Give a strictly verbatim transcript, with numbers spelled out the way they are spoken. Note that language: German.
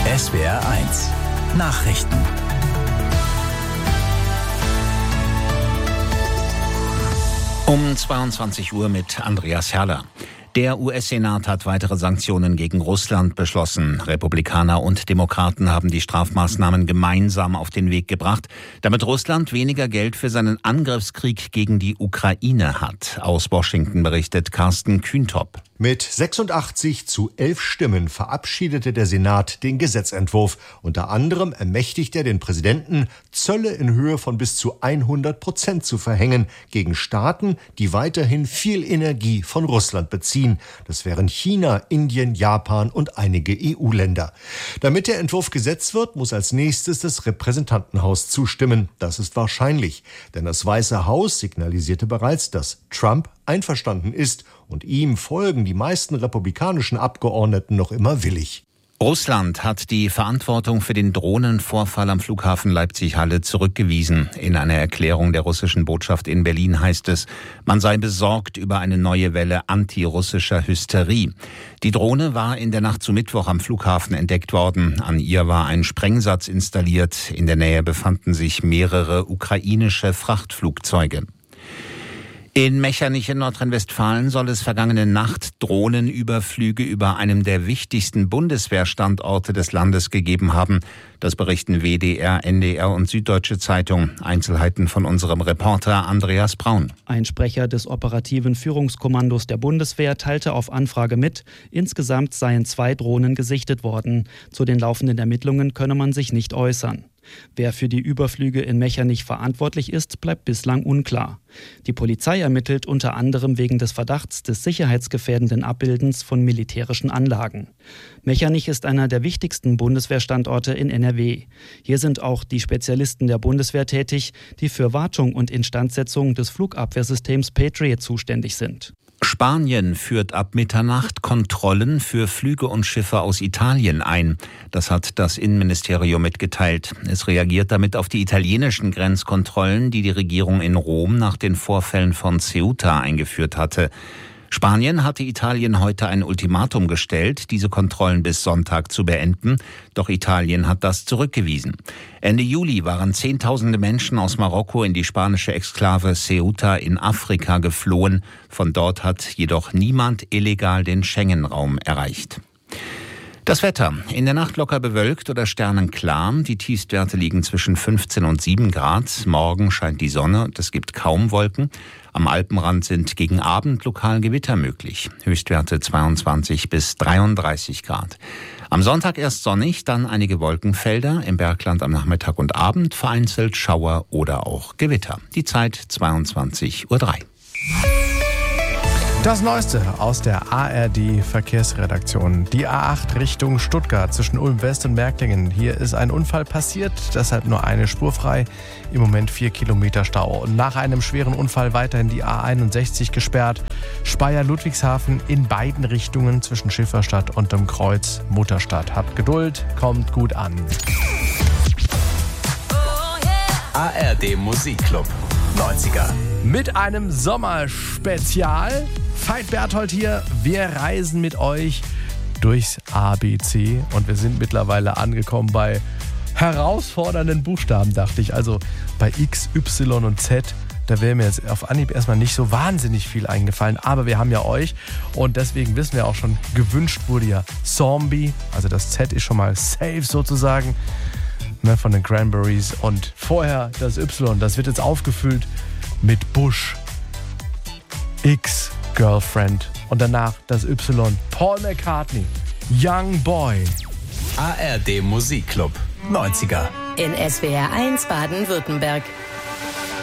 S W R eins Nachrichten. Um zweiundzwanzig Uhr mit Andreas Herrler. Der U S-Senat hat weitere Sanktionen gegen Russland beschlossen. Republikaner und Demokraten haben die Strafmaßnahmen gemeinsam auf den Weg gebracht, damit Russland weniger Geld für seinen Angriffskrieg gegen die Ukraine hat. Aus Washington berichtet Carsten Kühntop. Mit sechsundachtzig zu elf Stimmen verabschiedete der Senat den Gesetzentwurf. Unter anderem ermächtigt er den Präsidenten, Zölle in Höhe von bis zu hundert Prozent zu verhängen gegen Staaten, die weiterhin viel Energie von Russland beziehen. Das wären China, Indien, Japan und einige E U-Länder. Damit der Entwurf Gesetz wird, muss als nächstes das Repräsentantenhaus zustimmen. Das ist wahrscheinlich, denn das Weiße Haus signalisierte bereits, dass Trump einverstanden ist, und ihm folgen die meisten republikanischen Abgeordneten noch immer willig. Russland hat die Verantwortung für den Drohnenvorfall am Flughafen Leipzig-Halle zurückgewiesen. In einer Erklärung der russischen Botschaft in Berlin heißt es, man sei besorgt über eine neue Welle antirussischer Hysterie. Die Drohne war in der Nacht zu Mittwoch am Flughafen entdeckt worden. An ihr war ein Sprengsatz installiert. In der Nähe befanden sich mehrere ukrainische Frachtflugzeuge. In Mechernich in Nordrhein-Westfalen soll es vergangene Nacht Drohnenüberflüge über einem der wichtigsten Bundeswehrstandorte des Landes gegeben haben. Das berichten W D R, N D R und Süddeutsche Zeitung. Einzelheiten von unserem Reporter Andreas Braun. Ein Sprecher des operativen Führungskommandos der Bundeswehr teilte auf Anfrage mit, insgesamt seien zwei Drohnen gesichtet worden. Zu den laufenden Ermittlungen könne man sich nicht äußern. Wer für die Überflüge in Mechernich verantwortlich ist, bleibt bislang unklar. Die Polizei ermittelt unter anderem wegen des Verdachts des sicherheitsgefährdenden Abbildens von militärischen Anlagen. Mechernich ist einer der wichtigsten Bundeswehrstandorte in N R W. Hier sind auch die Spezialisten der Bundeswehr tätig, die für Wartung und Instandsetzung des Flugabwehrsystems Patriot zuständig sind. Spanien führt ab Mitternacht Kontrollen für Flüge und Schiffe aus Italien ein. Das hat das Innenministerium mitgeteilt. Es reagiert damit auf die italienischen Grenzkontrollen, die die Regierung in Rom nach den Vorfällen von Ceuta eingeführt hatte. Spanien hatte Italien heute ein Ultimatum gestellt, diese Kontrollen bis Sonntag zu beenden. Doch Italien hat das zurückgewiesen. Ende Juli waren Zehntausende Menschen aus Marokko in die spanische Exklave Ceuta in Afrika geflohen. Von dort hat jedoch niemand illegal den Schengen-Raum erreicht. Das Wetter. In der Nacht locker bewölkt oder sternenklar. Die Tiefstwerte liegen zwischen fünfzehn und sieben Grad. Morgen scheint die Sonne und es gibt kaum Wolken. Am Alpenrand sind gegen Abend lokal Gewitter möglich. Höchstwerte zweiundzwanzig bis dreiunddreißig Grad. Am Sonntag erst sonnig, dann einige Wolkenfelder. Im Bergland am Nachmittag und Abend vereinzelt Schauer oder auch Gewitter. Die Zeit zweiundzwanzig Uhr drei. Das Neueste aus der A R D-Verkehrsredaktion. Die A acht Richtung Stuttgart zwischen Ulm West und Märklingen. Hier ist ein Unfall passiert, deshalb nur eine Spur frei. Im Moment vier Kilometer Stau. Und nach einem schweren Unfall weiterhin die A einundsechzig gesperrt. Speyer-Ludwigshafen in beiden Richtungen zwischen Schifferstadt und dem Kreuz Mutterstadt. Habt Geduld, kommt gut an. A R D Musikclub neunziger. Mit einem Sommerspezial. Veit Berthold hier. Wir reisen mit euch durchs A B C und wir sind mittlerweile angekommen bei herausfordernden Buchstaben, dachte ich. Also bei X, Y und Z. Da wäre mir jetzt auf Anhieb erstmal nicht so wahnsinnig viel eingefallen. Aber wir haben ja euch und deswegen wissen wir auch schon, gewünscht wurde ja Zombie. Also das Z ist schon mal safe sozusagen. Ne, von den Cranberries. Und vorher das Y, das wird jetzt aufgefüllt mit Bush, X, Girlfriend und danach das Y, Paul McCartney, Young Boy. A R D Musikclub neunziger. In S W R eins Baden-Württemberg.